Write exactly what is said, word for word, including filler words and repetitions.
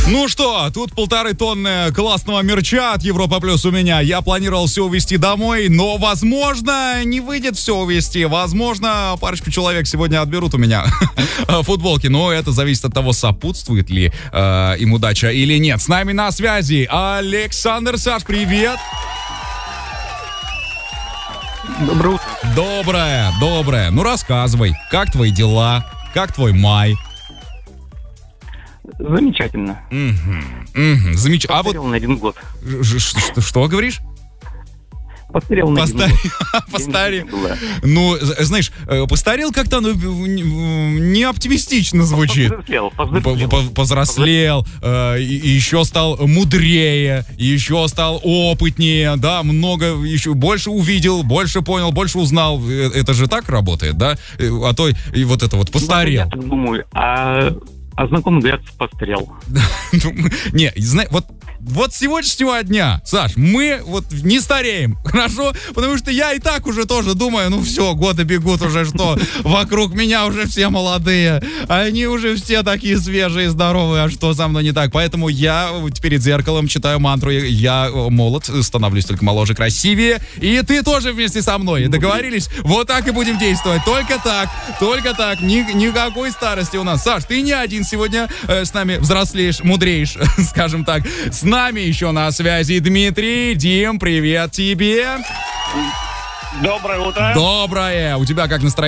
Ну что, тут полторы тонны классного мерча от Европа Плюс у меня. Я планировал все увезти домой, но, возможно, не выйдет все увезти. Возможно, парочку человек сегодня отберут у меня футболки. Но это зависит от того, сопутствует ли э, им удача или нет. С нами на связи Александр. Саш, привет. Доброе утро. Доброе, доброе. Ну, рассказывай, как твои дела? Как твой май? Замечательно. Угу, угу, замечательно. А вот Постарел на один год. Ш- Что, что говоришь? Постарел на один Постарел. год. Постарел. Да. Ну, з- знаешь, э, постарел как-то ну, не оптимистично звучит. Повзрослел, По- повзрослел. по- Повзрослел, э, и и еще стал мудрее, и еще стал опытнее, да, много, еще больше увидел, больше понял, больше узнал. Э, Это же так работает, да? Э, А то и вот это вот Я постарел. так думаю, а, а знакомый говорят, постарел. Ну, Не, зна- вот Вот с сегодняшнего дня, Саш, мы вот не стареем, хорошо? Потому что я и так уже тоже думаю, ну все, годы бегут уже, что вокруг меня уже все молодые, они уже все такие свежие, здоровые, а что со мной не так? Поэтому я перед зеркалом читаю мантру, я молод, становлюсь только моложе, красивее, и ты тоже вместе со мной, договорились? Вот так и будем действовать, только так, только так, Ни, никакой старости у нас. Саш, ты не один сегодня э, с нами взрослеешь, мудреешь, скажем так. С нами еще на связи Дмитрий. Дим, привет тебе. Доброе утро. Доброе. У тебя как настроение?